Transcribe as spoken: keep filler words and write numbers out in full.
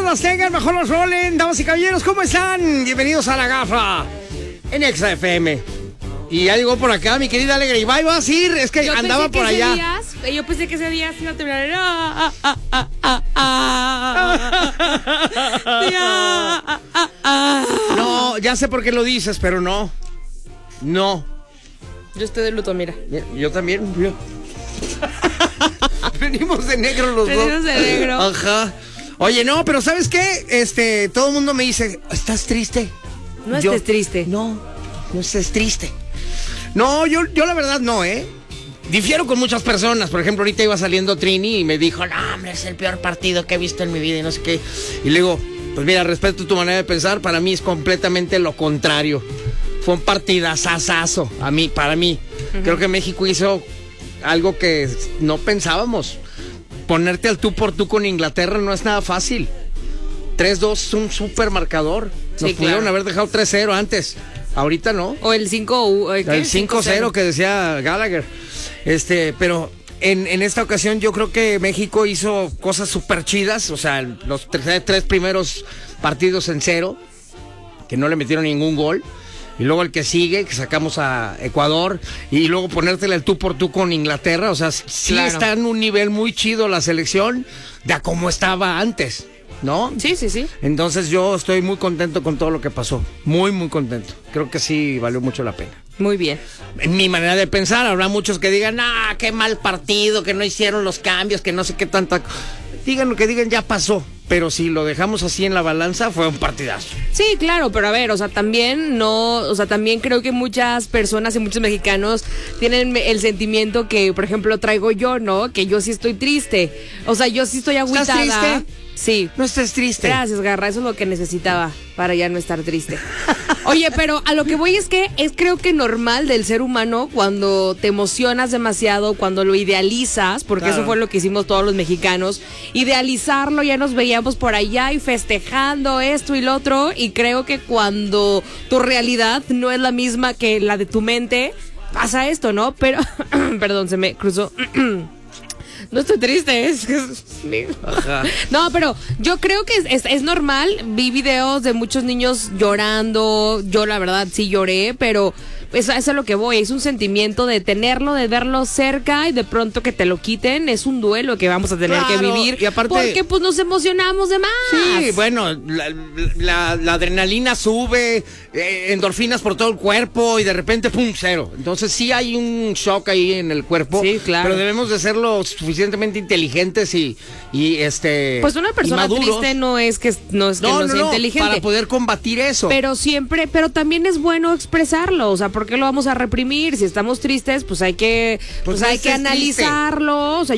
las tengan, mejor los rolen. Damas y caballeros, ¿cómo están? Bienvenidos a La Garra en Exa F M. Y ya llegó por acá mi querida Alegre. Y va, ibas a ir, es que yo andaba por allá. Días, yo pensé que ese día se iba a terminar. Ah, ah, ah, ah, ah, ah, ah, ah. No, ya sé por qué lo dices, pero no. No. Yo estoy de luto, mira. Yo también. Yo. Venimos de negro los dos. Venimos de negro. Ajá. Oye, no, pero ¿sabes qué? Este, todo el mundo me dice, ¿estás triste? No yo, estés triste. No, no estés triste. No, yo, yo la verdad no, ¿eh? Difiero con muchas personas. Por ejemplo, ahorita iba saliendo Trini y me dijo, no, hombre, es el peor partido que he visto en mi vida y no sé qué. Y le digo, pues mira, respeto tu manera de pensar, para mí es completamente lo contrario. Fue un partidazazazo, a mí, para mí. Uh-huh. Creo que México hizo algo que no pensábamos. Ponerte al tú por tú con Inglaterra no es nada fácil. tres dos es un súper marcador. Nos sí, pudieron claro. haber dejado tres cero antes. Ahorita no. O el cinco El cinco cero que decía Gallagher. Este, pero en, en esta ocasión yo creo que México hizo cosas súper chidas. O sea, los tres, tres primeros partidos en cero, que no le metieron ningún gol. Y luego el que sigue, que sacamos a Ecuador, y luego ponértela el tú por tú con Inglaterra. O sea, sí claro. Está en un nivel muy chido la selección de a como estaba antes, ¿no? Sí, sí, sí. Entonces yo estoy muy contento con todo lo que pasó. Muy, muy contento. Creo que sí valió mucho la pena. Muy bien. En mi manera de pensar, habrá muchos que digan, ah, qué mal partido, que no hicieron los cambios, que no sé qué tanta... Digan lo que digan, ya pasó. Pero si lo dejamos así en la balanza, fue un partidazo. Sí, claro, pero a ver, o sea, también no, o sea, también creo que muchas personas y muchos mexicanos tienen el sentimiento que, por ejemplo, traigo yo, ¿no? Que yo sí estoy triste. O sea, yo sí estoy agüitada. ¿Estás triste? Sí. No estés triste. Gracias, Garra, eso es lo que necesitaba para ya no estar triste. Oye, pero a lo que voy es que es creo que normal del ser humano cuando te emocionas demasiado, cuando lo idealizas, porque claro. Eso fue lo que hicimos todos los mexicanos, idealizarlo, ya nos veíamos por allá y festejando esto y lo otro, y creo que cuando tu realidad no es la misma que la de tu mente, pasa esto, ¿no? Pero, perdón, se me cruzó... No estoy triste, es que... Ajá. No, pero yo creo que es, es, es normal. Vi videos de muchos niños llorando. Yo la verdad sí lloré, pero eso, eso es lo que voy. Es un sentimiento de tenerlo, de verlo cerca y de pronto que te lo quiten. Es un duelo que vamos a tener claro, que vivir. Y aparte, porque pues nos emocionamos de más. Sí, bueno, la, la, la adrenalina sube, eh, endorfinas por todo el cuerpo y de repente, pum, cero. Entonces sí hay un shock ahí en el cuerpo. Sí, claro. Pero debemos de serlo suficientemente inteligentes y, y este pues una persona triste no es que no es que no, no, no sea no, inteligente para poder combatir eso, pero siempre pero también es bueno expresarlo. O sea, ¿por qué lo vamos a reprimir? Si estamos tristes, pues hay que pues, pues no hay que analizarlo. O sea,